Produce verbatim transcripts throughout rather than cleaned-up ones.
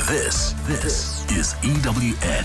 This, this is E W N.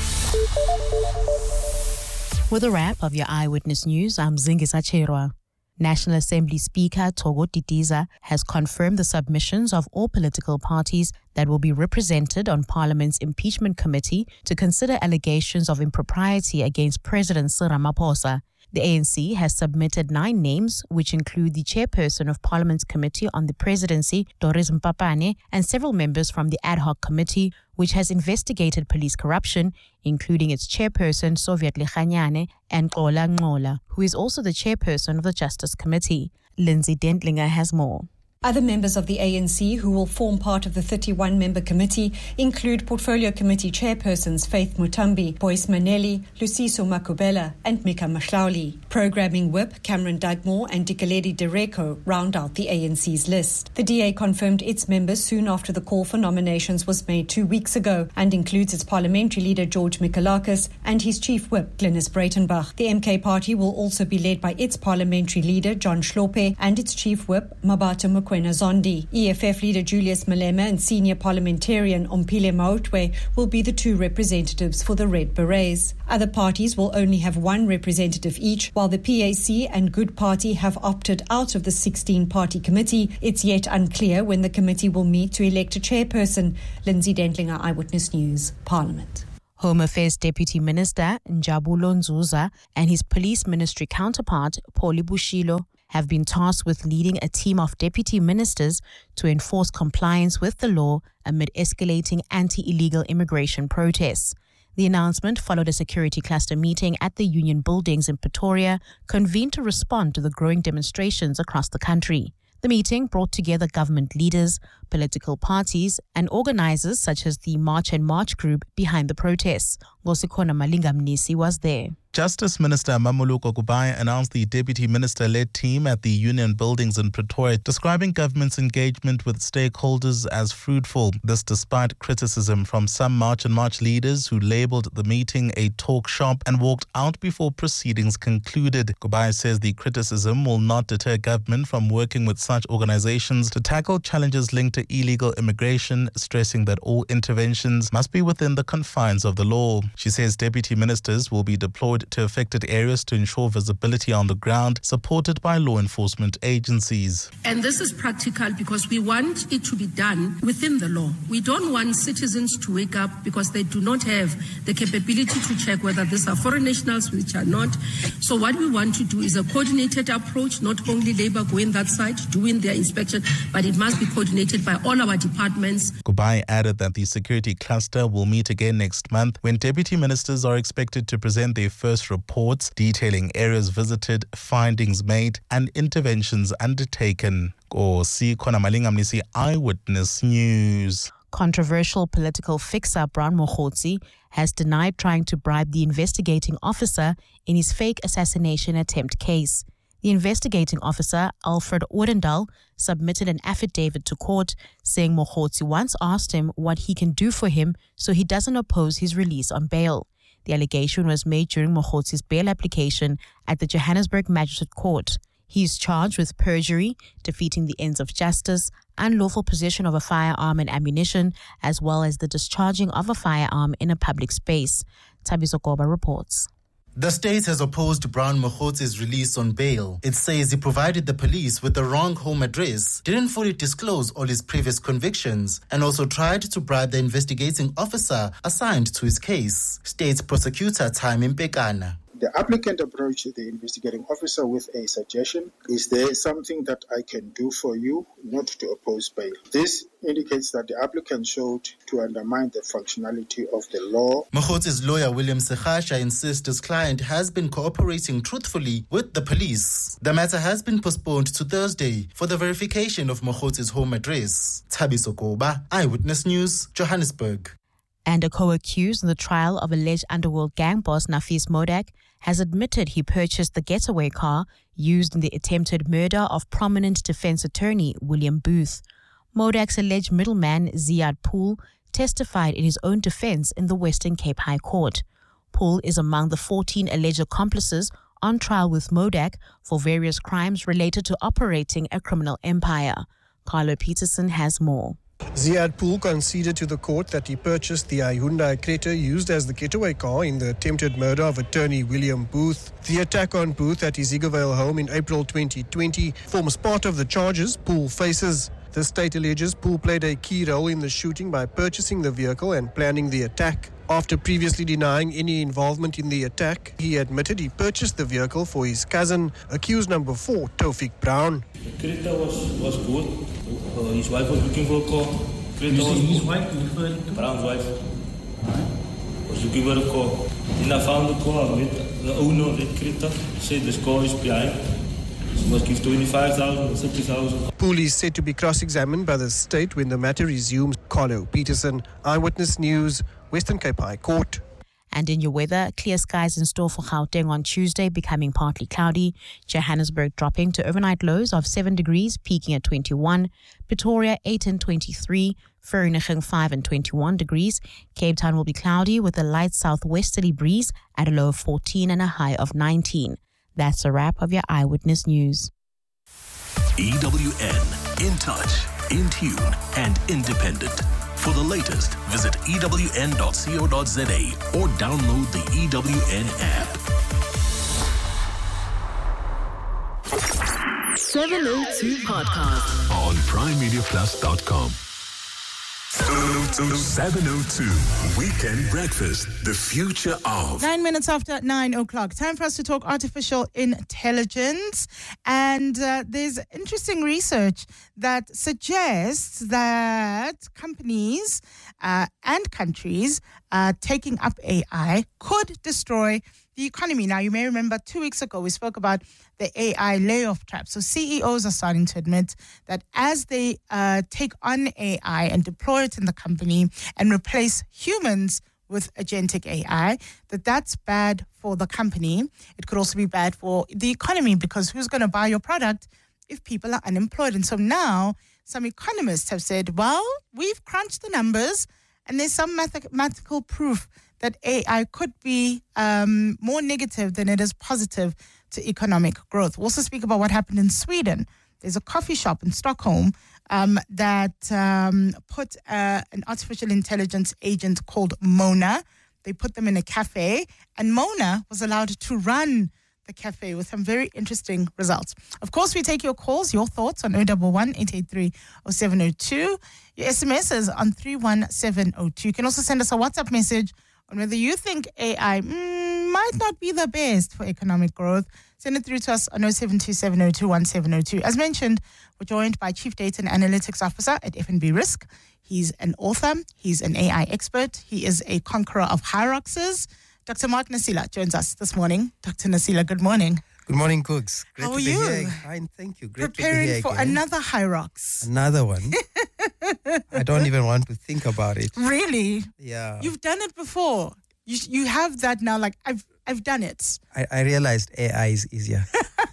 With a wrap of your Eyewitness News, I'm Zingisa Cherwa. National Assembly Speaker Togo Didiza has confirmed the submissions of all political parties that will be represented on Parliament's impeachment committee to consider allegations of impropriety against President Cyril Ramaphosa. The A N C has submitted nine names, which include the chairperson of Parliament's Committee on the Presidency, Doris Mpapane, and several members from the ad hoc committee, which has investigated police corruption, including its chairperson, Soviet Lechanyane, and Xola Nxola, who is also the chairperson of the Justice Committee. Lindsay Dentlinger has more. Other members of the A N C who will form part of the thirty-one member committee include Portfolio Committee chairpersons Faith Mutambi, Boyce Maneli, Luciso Makubela, and Mika Mashlauli. Programming whip Cameron Dugmore and Dikeledi Dereko round out the A N C's list. The D A confirmed its members soon after the call for nominations was made two weeks ago and includes its parliamentary leader George Mikalakis and his chief whip Glynis Breitenbach. The M K party will also be led by its parliamentary leader John Shlope and its chief whip Mabata Mukwena Zondi. E F F leader Julius Malema and senior parliamentarian Ompile Maotwe will be the two representatives for the Red Berets. Other parties will only have one representative each, while the P A C and Good Party have opted out of the sixteen-party committee. It's yet unclear when the committee will meet to elect a chairperson. Lindsay Dentlinger, Eyewitness News, Parliament. Home Affairs Deputy Minister Njabulo Nzuza and his police ministry counterpart, Pauli Bushilo, have been tasked with leading a team of deputy ministers to enforce compliance with the law amid escalating anti-illegal immigration protests. The announcement followed a security cluster meeting at the Union Buildings in Pretoria, convened to respond to the growing demonstrations across the country. The meeting brought together government leaders, political parties, and organizers such as the March and March group behind the protests. Ngosikona Malingamnisi was there. Justice Minister Mamuluko Kubai announced the deputy minister-led team at the Union Buildings in Pretoria, describing government's engagement with stakeholders as fruitful. This despite criticism from some March and March leaders who labelled the meeting a talk shop and walked out before proceedings concluded. Kubai says the criticism will not deter government from working with such organizations to tackle challenges linked to illegal immigration, stressing that all interventions must be within the confines of the law. She says deputy ministers will be deployed to affected areas to ensure visibility on the ground, supported by law enforcement agencies. And this is practical because we want it to be done within the law. We don't want citizens to wake up because they do not have the capability to check whether these are foreign nationals, which are not. So what we want to do is a coordinated approach, not only Labour going that side, doing their inspection, but it must be coordinated by all our departments. Kubai added that the security cluster will meet again next month when deputy ministers are expected to present their first reports detailing areas visited, findings made, and interventions undertaken. Kosi Khona Malingamnisi, Eyewitness News. Controversial political fixer Brown Mokhotsi has denied trying to bribe the investigating officer in his fake assassination attempt case. The investigating officer, Alfred Odendaal, submitted an affidavit to court saying Mokhotsi once asked him what he can do for him so he doesn't oppose his release on bail. The allegation was made during Mokhotsi's bail application at the Johannesburg Magistrate Court. He is charged with perjury, defeating the ends of justice, unlawful possession of a firearm and ammunition, as well as the discharging of a firearm in a public space. Thabiso Goba reports. The state has opposed Brown Mokhotsi's release on bail. It says he provided the police with the wrong home address, didn't fully disclose all his previous convictions, and also tried to bribe the investigating officer assigned to his case. State prosecutor Taimi Mpekana. The applicant approached the investigating officer with a suggestion. Is there something that I can do for you not to oppose bail? This indicates that the applicant showed to undermine the functionality of the law. Mokhotsi's lawyer William Sekhasha insists his client has been cooperating truthfully with the police. The matter has been postponed to Thursday for the verification of Mokhotsi's home address. Thabiso Goba, Eyewitness News, Johannesburg. And a co-accused in the trial of alleged underworld gang boss Nafis Modak has admitted he purchased the getaway car used in the attempted murder of prominent defense attorney William Booth. Modak's alleged middleman Ziad Pool testified in his own defense in the Western Cape High Court. Pool is among the fourteen alleged accomplices on trial with Modak for various crimes related to operating a criminal empire. Carlo Peterson has more. Ziad Pool conceded to the court that he purchased the Hyundai Creta used as the getaway car in the attempted murder of attorney William Booth. The attack on Booth at his Eaglevale home in April twenty twenty forms part of the charges Pool faces. The state alleges Pool played a key role in the shooting by purchasing the vehicle and planning the attack. After previously denying any involvement in the attack, he admitted he purchased the vehicle for his cousin, accused number four, Taufik Brown. The Creta was, was good. Uh, his wife was looking for a car. Creta was his good. Wife, referring to? Brown's wife. Huh? Was looking for a car. Then I found the car. I met the owner of that Creta. Said this car is behind. She must give twenty-five thousand or thirty thousand. Pool is said to be cross-examined by the state when the matter resumes. Carlo Peterson, Eyewitness News, Western Cape High Court. And in your weather, clear skies in store for Gauteng on Tuesday, becoming partly cloudy. Johannesburg dropping to overnight lows of seven degrees, peaking at twenty-one. Pretoria eight and twenty-three. Vereeniging five and twenty-one degrees. Cape Town will be cloudy with a light southwesterly breeze at a low of fourteen and a high of nineteen. That's a wrap of your Eyewitness News. E W N, in touch, in tune, and independent. For the latest, visit E W N dot co dot za or download the E W N app. seven oh two Podcast On prime media plus dot com. seven oh two Weekend Breakfast, the future of. Nine minutes after nine o'clock. Time for us to talk artificial intelligence. And uh, there's interesting research that suggests that companies uh, and countries uh, taking up A I could destroy the economy. Now, you may remember two weeks ago, we spoke about the A I layoff trap. So C E Os are starting to admit that as they uh, take on A I and deploy it in the company and replace humans with agentic A I, that that's bad for the company. It could also be bad for the economy, because who's going to buy your product if people are unemployed? And so now some economists have said, well, we've crunched the numbers and there's some mathematical proof that A I could be um, more negative than it is positive to economic growth. We'll also speak about what happened in Sweden. There's a coffee shop in Stockholm um, that um, put uh, an artificial intelligence agent called Mona. They put them in a cafe, and Mona was allowed to run the cafe with some very interesting results. Of course, we take your calls, your thoughts on zero one one, eight eight three, zero seven zero two. Your S M S is on three one seven zero two. You can also send us a WhatsApp message on whether you think A I mm, might not be the best for economic growth. Send it through to us on zero seven two seven zero two one seven zero two. As mentioned, we're joined by Chief Data and Analytics Officer at F N B Risk. He's an author. He's an A I expert. He is a conqueror of hierarchies. Doctor Mark Nasila joins us this morning. Doctor Nasila, good morning. Good morning, Cooks. Great How to are be you? here. Fine, thank you. Great Preparing to be here for again. another Hyrox. Another one. I don't even want to think about it. Really? Yeah. You've done it before. You you have that now. Like I've I've done it. I, I realized A I is easier.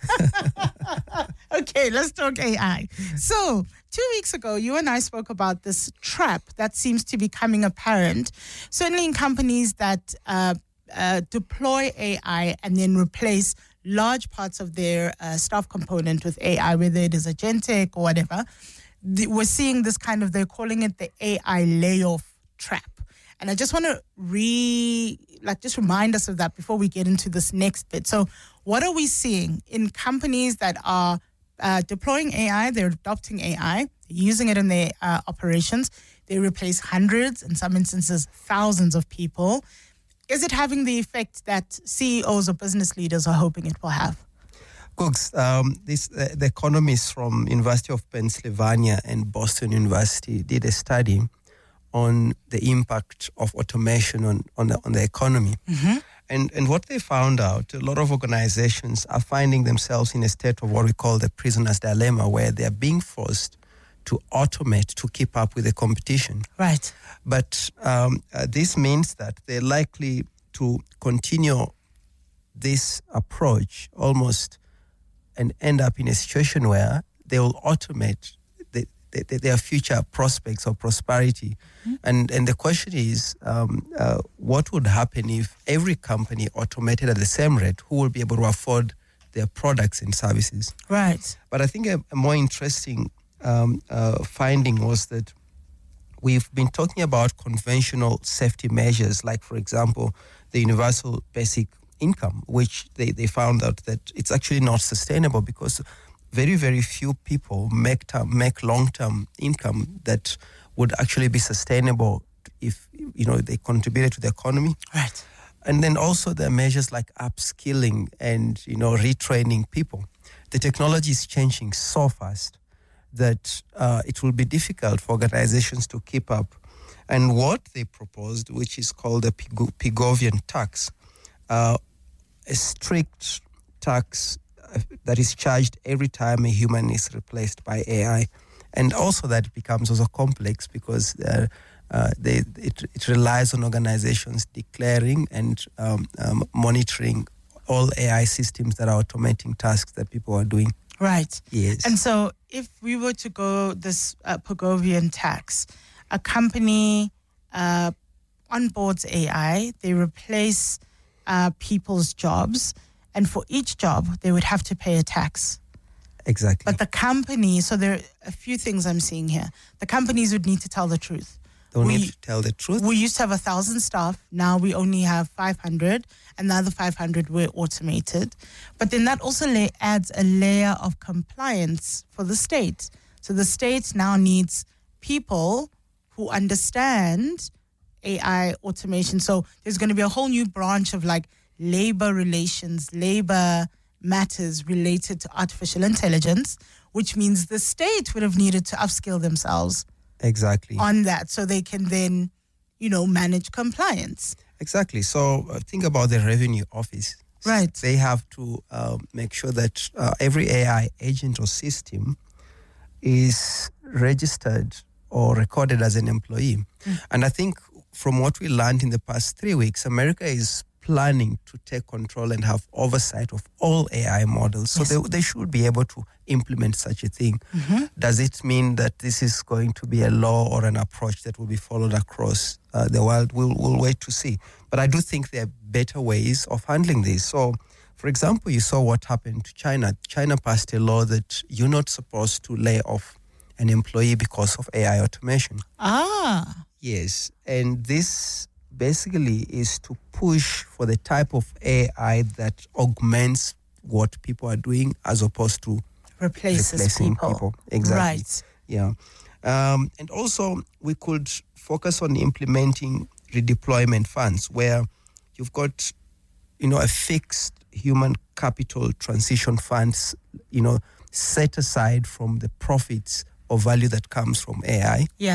Okay, let's talk A I. So two weeks ago, you and I spoke about this trap that seems to be becoming apparent, certainly in companies that uh, uh, deploy A I and then replace large parts of their uh, staff component with A I, whether it is agentic or whatever. The, we're seeing this kind of, they're calling it the A I layoff trap. And I just want to re, like, just remind us of that before we get into this next bit. So what are we seeing in companies that are uh, deploying A I, they're adopting A I, using it in their uh, operations, they replace hundreds, in some instances, thousands of people. Is it having the effect that C E Os or business leaders are hoping it will have? Cooks, um, this, uh, the economists from University of Pennsylvania and Boston University did a study on the impact of automation on, on, the, on the economy. Mm-hmm. And, and what they found out, a lot of organizations are finding themselves in a state of what we call the prisoner's dilemma, where they are being forced to automate to keep up with the competition. Right. But um, uh, this means that they're likely to continue this approach almost and end up in a situation where they will automate the, the, their future prospects of prosperity. Mm-hmm. And, and the question is, um, uh, what would happen if every company automated at the same rate? Who will be able to afford their products and services? Right. But I think a, a more interesting um, uh, finding was that we've been talking about conventional safety measures, like, for example, the universal basic income, which they, they found out that it's actually not sustainable because very, very few people make term, make long-term income that would actually be sustainable if, you know, they contributed to the economy. Right. And then also there are measures like upskilling and, you know, retraining people. The technology is changing so fast that uh, it will be difficult for organizations to keep up. And what they proposed, which is called the Pigovian tax, uh, a strict tax that is charged every time a human is replaced by A I. And also that becomes also complex because uh, uh, they, it, it relies on organizations declaring and um, um, monitoring all A I systems that are automating tasks that people are doing. Right. Yes. And so if we were to go this uh, Pigovian tax, a company uh, onboards A I, they replace uh, people's jobs, and for each job, they would have to pay a tax. Exactly. But the company, so there are a few things I'm seeing here. The companies would need to tell the truth. Don't we, need to tell the truth. We used to have a thousand staff. Now we only have five hundred, and the other five hundred were automated. But then that also lay, adds a layer of compliance for the state. So the state now needs people who understand A I automation. So there's going to be a whole new branch of like labor relations, labor matters related to artificial intelligence, which means the state would have needed to upskill themselves. Exactly. On that, so they can then, you know, manage compliance. Exactly. So uh, think about the revenue office. Right. They have to uh, make sure that uh, every A I agent or system is registered or recorded as an employee. Mm. And I think from what we learned in the past three weeks, America is planning to take control and have oversight of all A I models. So yes. they, they should be able to implement such a thing. Mm-hmm. Does it mean that this is going to be a law or an approach that will be followed across uh, the world? We'll, we'll wait to see. But I do think there are better ways of handling this. So, for example, you saw what happened to China. China passed a law that you're not supposed to lay off an employee because of A I automation. Ah. Yes. And this basically is to push for the type of A I that augments what people are doing as opposed to Replaces replacing people. people. Exactly. Right. Yeah. Um, and also we could focus on implementing redeployment funds where you've got, you know, a fixed human capital transition funds, you know, set aside from the profits or value that comes from A I. Yeah.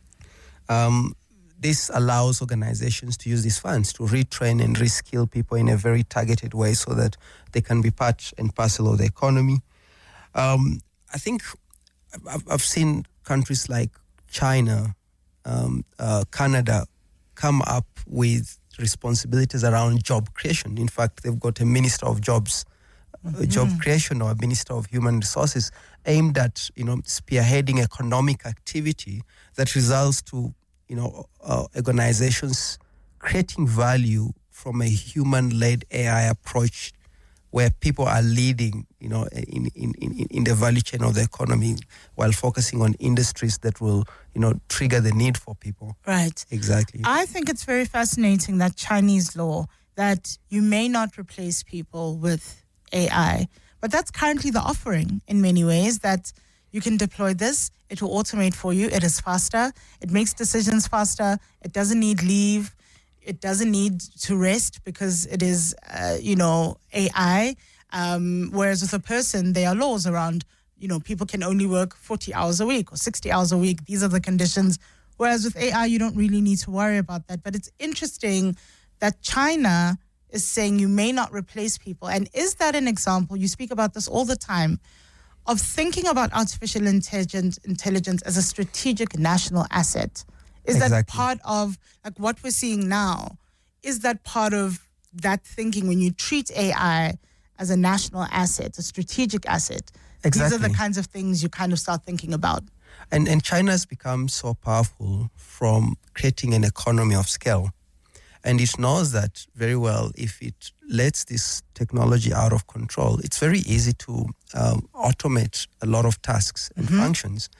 Um, This allows organizations to use these funds to retrain and reskill people in a very targeted way so that they can be part and parcel of the economy. Um, I think I've, I've seen countries like China, um, uh, Canada come up with responsibilities around job creation. In fact, they've got a Minister of Jobs, mm-hmm. uh, Job Creation, or a Minister of Human Resources aimed at, you know, spearheading economic activity that results to you know, uh, organizations creating value from a human-led A I approach where people are leading, you know, in, in, in, in the value chain of the economy while focusing on industries that will, you know, trigger the need for people. Right. Exactly. I think it's very fascinating that Chinese law that you may not replace people with A I, but that's currently the offering in many ways that you can deploy this. It will automate for you. It is faster. It makes decisions faster. It doesn't need leave. It doesn't need to rest because it is, uh, you know, A I. Um, whereas with a person, there are laws around, you know, people can only work forty hours a week or sixty hours a week. These are the conditions. Whereas with A I, you don't really need to worry about that. But it's interesting that China is saying you may not replace people. And is that an example? You speak about this all the time, of thinking about artificial intelligence, intelligence as a strategic national asset. Is exactly. that part of like what we're seeing now? Is that part of that thinking when you treat A I as a national asset, a strategic asset? Exactly. These are the kinds of things you kind of start thinking about. And, and China's become so powerful from creating an economy of scale. And it knows that very well. If it lets this technology out of control, it's very easy to um, automate a lot of tasks and mm-hmm. functions.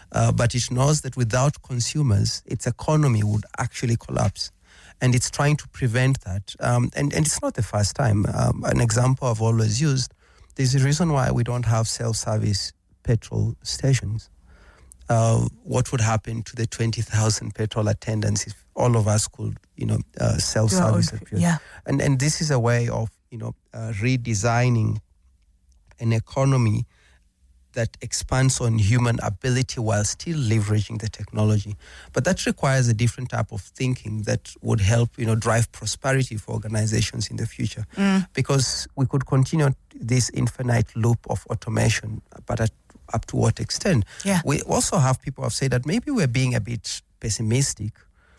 uh, but it knows that without consumers, its economy would actually collapse. And it's trying to prevent that. Um, and, and it's not the first time. Um, an example I've always used, there's a reason why we don't have self-service petrol stations. Uh, what would happen to the twenty thousand petrol attendants if all of us could, you know, uh, self-service? Yeah. And, and this is a way of, you know, uh, redesigning an economy that expands on human ability while still leveraging the technology. But that requires a different type of thinking that would help, you know, drive prosperity for organizations in the future. Mm. Because we could continue this infinite loop of automation, but at, up to what extent? Yeah. We also have people who have said that maybe we're being a bit pessimistic,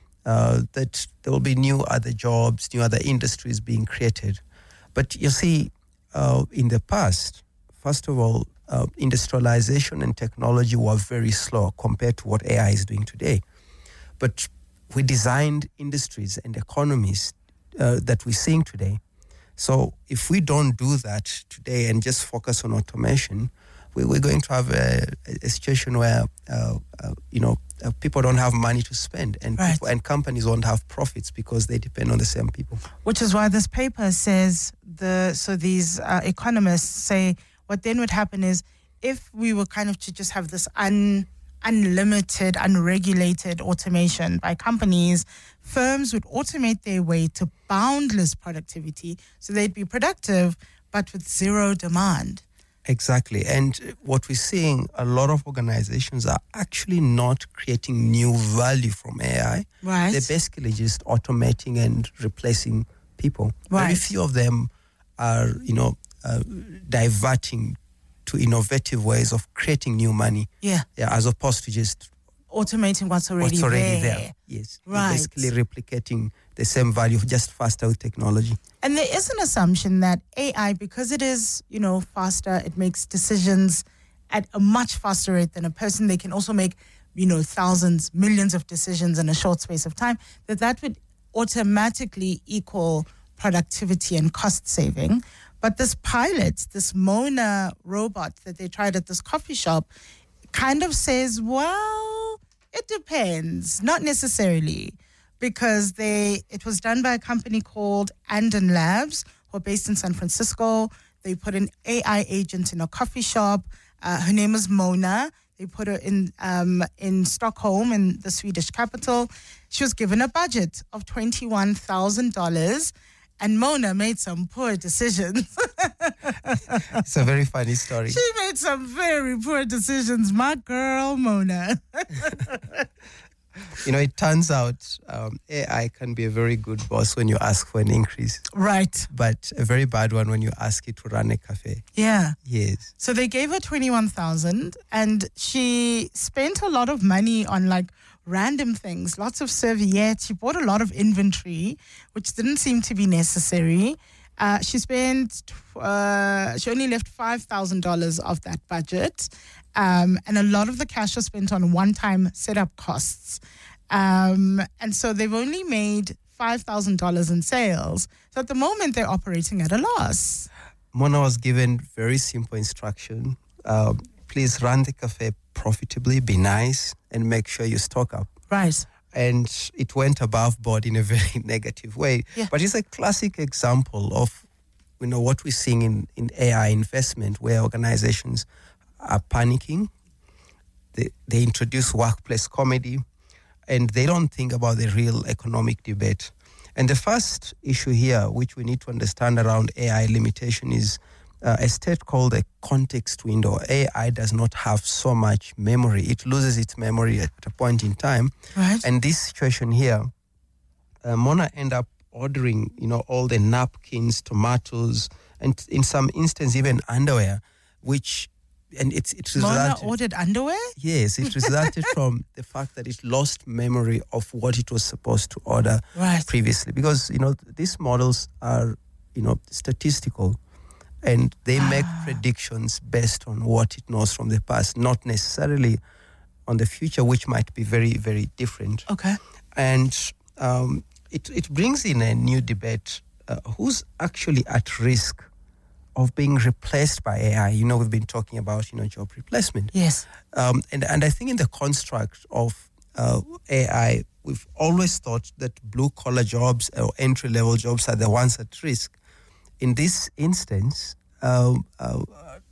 uh, that there will be new other jobs, new other industries being created. But you see, uh, in the past, first of all, Uh, industrialization and technology were very slow compared to what A I is doing today. But we designed industries and economies uh, that we're seeing today. So if we don't do that today and just focus on automation, we, we're going to have a, a situation where, uh, uh, you know, uh, people don't have money to spend, and, right. people, and companies won't have profits because they depend on the same people. Which is why this paper says, the so these uh, economists say, what then would happen is if we were kind of to just have this un, unlimited, unregulated automation by companies, firms would automate their way to boundless productivity. So they'd be productive, but with zero demand. Exactly. And what we're seeing, a lot of organizations are actually not creating new value from A I. Right. They're basically just automating and replacing people. Right. Very few of them are, you know, Uh, diverting to innovative ways of creating new money, yeah, yeah, as opposed to just automating what's already, what's already there. there. Yes, right. You're basically replicating the same value, just faster with technology. And there is an assumption that A I, because it is, you know, faster, it makes decisions at a much faster rate than a person. They can also make, you know, thousands, millions of decisions in a short space of time. That that would automatically equal productivity and cost saving. But this pilot, this Mona robot that they tried at this coffee shop, kind of says, well, it depends. Not necessarily, because they it was done by a company called Anden Labs, who are based in San Francisco. They put an A I agent in a coffee shop. Uh, her name is Mona. They put her in um, in Stockholm, in the Swedish capital. She was given a budget of twenty-one thousand dollars. And Mona made some poor decisions. It's a very funny story. She made some very poor decisions. My girl, Mona. You know, it turns out um, A I can be a very good boss when you ask for an increase. Right. But a very bad one when you ask it to run a cafe. Yeah. Yes. So they gave her twenty-one thousand dollars, and she spent a lot of money on like random things, lots of serviettes. She bought a lot of inventory, which didn't seem to be necessary. Uh, she spent, uh, she only left five thousand dollars of that budget. Um, and a lot of the cash was spent on one-time setup costs. Um, and so they've only made five thousand dollars in sales. So at the moment, they're operating at a loss. Mona was given very simple instruction. Uh, please run the cafe profitably, be nice, and make sure you stock up. Right. And it went above board in a very negative way. Yeah. But it's a classic example of, you know, what we're seeing in, in A I investment, where organizations are panicking. They, they introduce workplace comedy, and they don't think about the real economic debate. And the first issue here, which we need to understand around A I limitation, is uh, a state called a context window. A I does not have so much memory. It loses its memory at a point in time. Right. And this situation here, uh, Mona end up ordering, you know, all the napkins, tomatoes, and in some instances even underwear, which, and it's it Mona resulted, ordered underwear? Yes, it resulted from the fact that it lost memory of what it was supposed to order right. previously. Because, you know, these models are, you know, statistical, and they ah. make predictions based on what it knows from the past, not necessarily on the future, which might be very, very different. Okay. And um, it, it brings in a new debate. Uh, who's actually at risk of being replaced by A I. You know, we've been talking about, you know, job replacement. Yes. Um, and, and I think in the construct of uh, A I, we've always thought that blue-collar jobs or entry-level jobs are the ones at risk. In this instance, uh, uh,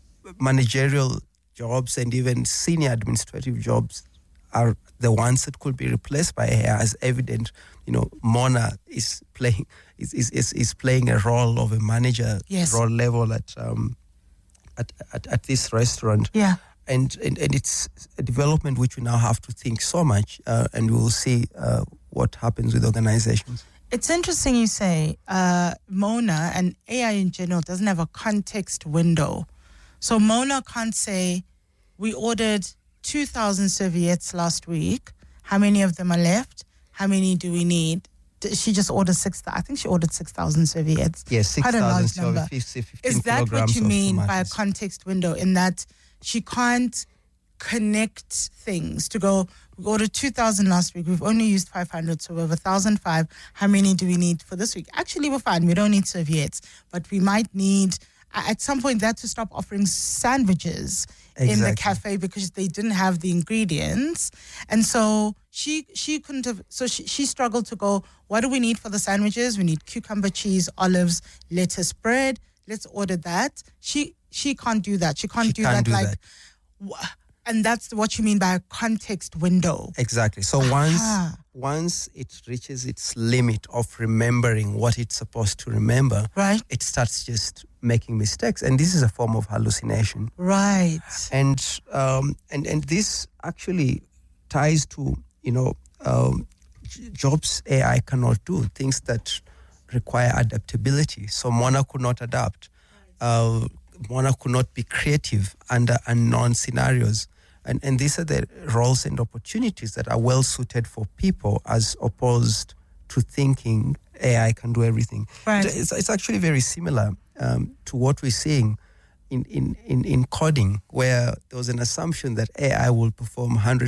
managerial jobs and even senior administrative jobs are the ones that could be replaced by A I, as evident. You know, Mona is playing is is, is, is playing a role of a manager yes. role level at um at, at, at this restaurant. Yeah. And, and and it's a development which we now have to think so much, uh, and we will see uh, what happens with organizations. It's interesting you say uh, Mona and A I in general doesn't have a context window. So Mona can't say, we ordered two thousand serviettes last week. How many of them are left? How many do we need? She just ordered six. I think she ordered six thousand serviettes. Yes, six thousand. So fifty, Is that what you mean by a context window? In that she can't connect things to go, we ordered two thousand last week. We've only used five hundred, so we have one thousand five. How many do we need for this week? Actually, we're fine. We don't need serviettes, but we might need, at some point, they had to stop offering sandwiches exactly. in the cafe because they didn't have the ingredients. And so she she couldn't have, so she, she struggled to go, what do we need for the sandwiches? We need cucumber, cheese, olives, lettuce, bread. Let's order that. She she can't do that. She can't she do can't that do like, that. And that's what you mean by a context window. Exactly. So once once it reaches its limit of remembering what it's supposed to remember, right, it starts just making mistakes, and this is a form of hallucination. Right. And um, and and this actually ties to, you know, um, jobs A I cannot do, things that require adaptability. So Mona could not adapt. Uh, Mona could not be creative under unknown scenarios. And and these are the roles and opportunities that are well suited for people, as opposed to thinking A I can do everything. Right. It's, it's actually very similar um, to what we're seeing in, in, in, in coding, where there was an assumption that A I will perform one hundred